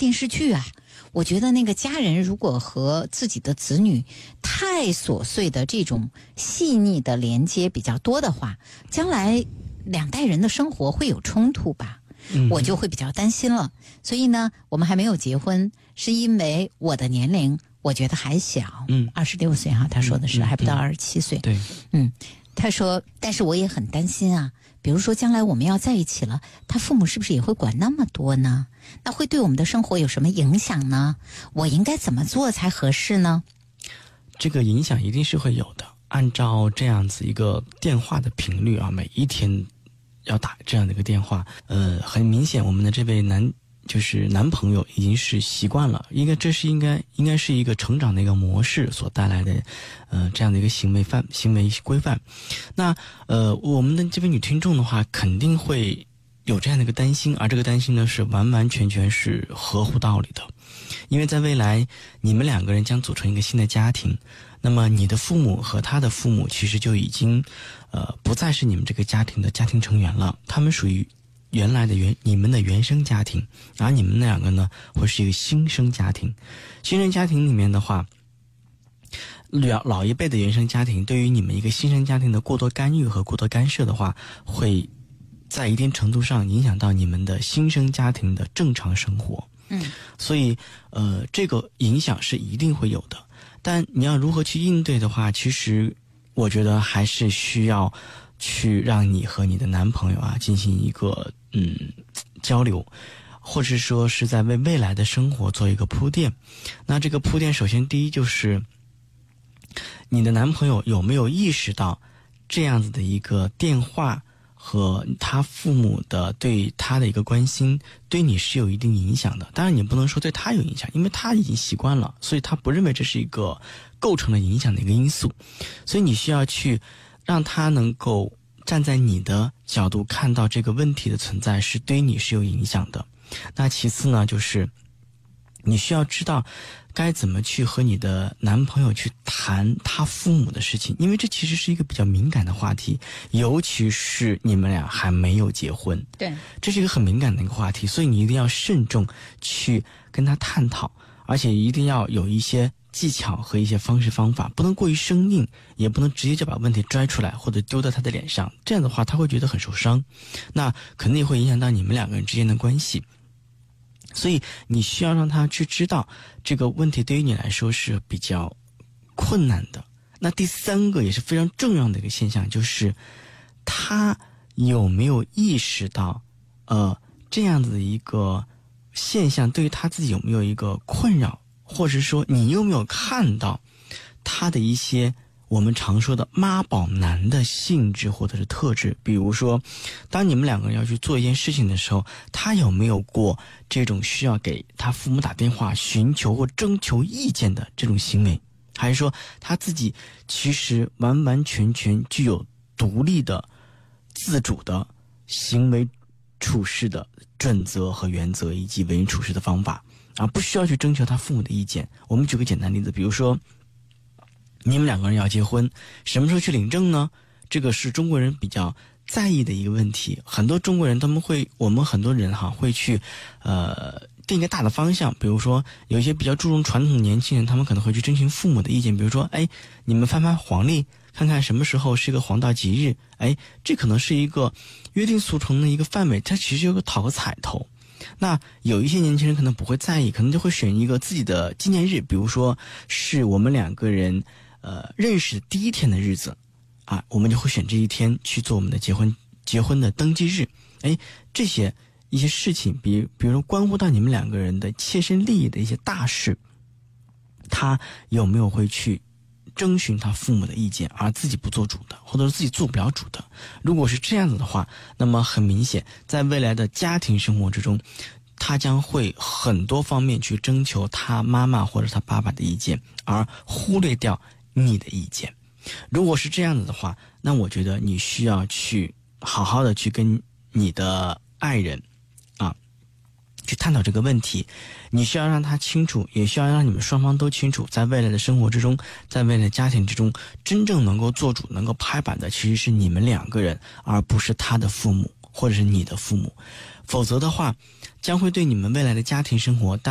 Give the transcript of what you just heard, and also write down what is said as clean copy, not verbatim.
电视剧啊。我觉得那个家人如果和自己的子女太琐碎的这种细腻的连接比较多的话，将来两代人的生活会有冲突吧。我就会比较担心了。所以呢，我们还没有结婚，是因为我的年龄我觉得还小，26岁哈，他说的是还不到27岁。 对， 他说，但是我也很担心啊，比如说将来我们要在一起了，他父母是不是也会管那么多呢？那会对我们的生活有什么影响呢？我应该怎么做才合适呢？ 这个影响一定是会有的。按照这样子一个电话的频率啊，每一天要打这样的一个电话，很明显我们的这位男朋友已经是习惯了，这是应该是一个成长的一个模式所带来的，这样的一个行为规范。那我们的这位女听众的话，肯定会有这样的一个担心，而这个担心呢是完完全全是合乎道理的，因为在未来你们两个人将组成一个新的家庭，那么你的父母和他的父母其实就已经不再是你们这个家庭的家庭成员了，他们属于原来的你们的原生家庭，而你们两个呢会是一个新生家庭。新生家庭里面的话，老一辈的原生家庭对于你们一个新生家庭的过多干预和过多干涉的话，会在一定程度上影响到你们的新生家庭的正常生活。所以这个影响是一定会有的。但你要如何去应对的话，其实我觉得还是需要去让你和你的男朋友啊进行一个交流，或者说是在为未来的生活做一个铺垫。那这个铺垫，首先第一就是你的男朋友有没有意识到这样子的一个电话和他父母的对他的一个关心对你是有一定影响的。当然你不能说对他有影响，因为他已经习惯了，所以他不认为这是一个构成了影响的一个因素。所以你需要去让他能够站在你的角度看到这个问题的存在是对你是有影响的。那其次呢，就是你需要知道该怎么去和你的男朋友去谈他父母的事情，因为这其实是一个比较敏感的话题，尤其是你们俩还没有结婚。 对， 这是一个很敏感的一个话题，所以你一定要慎重去跟他探讨，而且一定要有一些技巧和一些方式方法，不能过于生硬，也不能直接就把问题拽出来或者丢到他的脸上，这样的话他会觉得很受伤，那肯定会影响到你们两个人之间的关系。所以你需要让他去知道这个问题对于你来说是比较困难的。那第三个也是非常重要的一个现象，就是他有没有意识到这样子的一个现象对于他自己有没有一个困扰，或者说你有没有看到他的一些我们常说的妈宝男的性质或者是特质。比如说当你们两个人要去做一件事情的时候，他有没有过这种需要给他父母打电话寻求或征求意见的这种行为，还是说他自己其实完完全全具有独立的自主的行为处事的准则和原则，以及为人处事的方法不需要去征求他父母的意见。我们举个简单例子，比如说你们两个人要结婚，什么时候去领证呢？这个是中国人比较在意的一个问题。很多中国人我们很多人会去定一个大的方向，比如说有一些比较注重传统的年轻人，他们可能会去征询父母的意见，比如说你们翻翻黄历，看看什么时候是一个黄道吉日，这可能是一个约定俗成的一个范围，它其实有个讨个彩头。那有一些年轻人可能不会在意，可能就会选一个自己的纪念日，比如说是我们两个人认识第一天的日子我们就会选这一天去做我们的结婚的登记日。这些一些事情，比如说关乎到你们两个人的切身利益的一些大事，他有没有会去征询他父母的意见，而自己不做主的，或者是自己做不了主的。如果是这样子的话，那么很明显在未来的家庭生活之中，他将会很多方面去征求他妈妈或者他爸爸的意见，而忽略掉你的意见。如果是这样子的话，那我觉得你需要去好好的去跟你的爱人去探讨这个问题。你需要让他清楚，也需要让你们双方都清楚，在未来的生活之中，在未来的家庭之中，真正能够做主能够拍板的其实是你们两个人，而不是他的父母或者是你的父母。否则的话将会对你们未来的家庭生活